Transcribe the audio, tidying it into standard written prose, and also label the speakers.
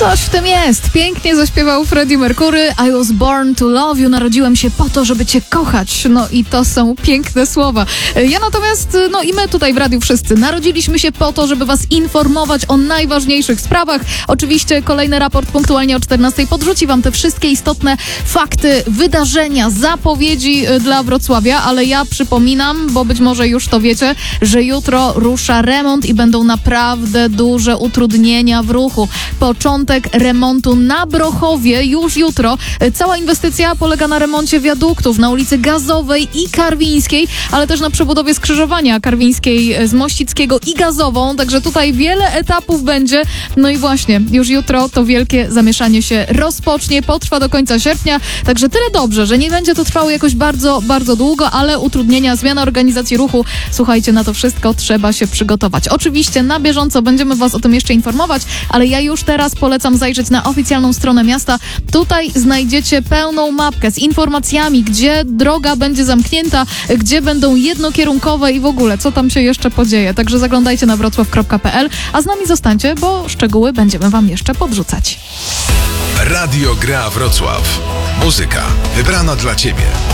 Speaker 1: Coś w tym jest. Pięknie zaśpiewał Freddie Mercury. I was born to love you. Narodziłem się po to, żeby cię kochać. No i to są piękne słowa. Ja natomiast, i my tutaj w radiu wszyscy, narodziliśmy się po to, żeby was informować o najważniejszych sprawach. Oczywiście kolejny raport punktualnie o 14:00 podrzuci wam te wszystkie istotne fakty, wydarzenia, zapowiedzi dla Wrocławia, ale ja przypominam, bo być może już to wiecie, że jutro rusza remont i będą naprawdę duże utrudnienia w ruchu. Początek remontu na Brochowie już jutro. Cała inwestycja polega na remoncie wiaduktów na ulicy Gazowej i Karwińskiej, ale też na przebudowie skrzyżowania Karwińskiej z Mościckiego i Gazową, także tutaj wiele etapów będzie. No i właśnie, już jutro to wielkie zamieszanie się rozpocznie, potrwa do końca sierpnia, także tyle dobrze, że nie będzie to trwało jakoś bardzo, bardzo długo, ale utrudnienia, zmiana organizacji ruchu, słuchajcie, na to wszystko trzeba się przygotować. Oczywiście na bieżąco będziemy was o tym jeszcze informować, ale ja już teraz polecam zajrzeć na oficjalną stronę miasta. Tutaj znajdziecie pełną mapkę z informacjami, gdzie droga będzie zamknięta, gdzie będą jednokierunkowe i w ogóle, co tam się jeszcze podzieje. Także zaglądajcie na wrocław.pl, a z nami zostańcie, bo szczegóły będziemy wam jeszcze podrzucać.
Speaker 2: Radio Gra Wrocław. Muzyka wybrana dla ciebie.